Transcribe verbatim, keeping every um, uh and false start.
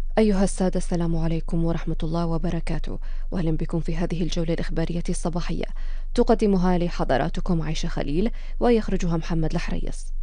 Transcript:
أيها السادة، السلام عليكم ورحمة الله وبركاته، وأهلا بكم في هذه الجولة الإخبارية الصباحية. تقدمها لحضراتكم عيشة خليل، ويخرجها محمد الحريص.